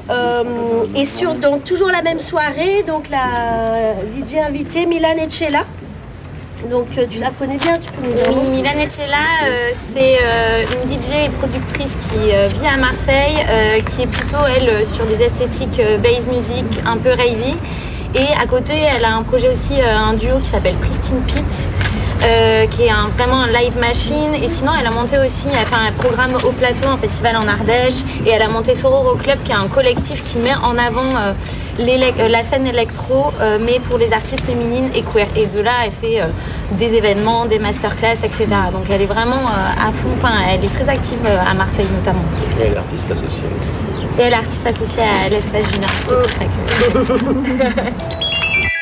Et donc toujours la même soirée, donc la DJ invitée Milan Echela. Donc tu la connais bien, tu peux nous dire. Oui, Milan Echela, c'est une DJ et productrice qui vit à Marseille, qui est plutôt elle sur des esthétiques bass music, un peu ravey. Et à côté, elle a un projet aussi, un duo qui s'appelle Pristine Pete, qui est vraiment un live machine. Et sinon, elle a monté aussi, un programme au plateau, un festival en Ardèche. Et elle a monté Sororo Club, qui est un collectif qui met en avant la scène électro, mais pour les artistes féminines et queer. Et de là, elle fait des événements, des masterclass, etc. Donc elle est vraiment à fond, elle est très active à Marseille notamment. Et elle est artiste associée. Et elle est artiste associée à l'Espace Gina, c'est pour ça que...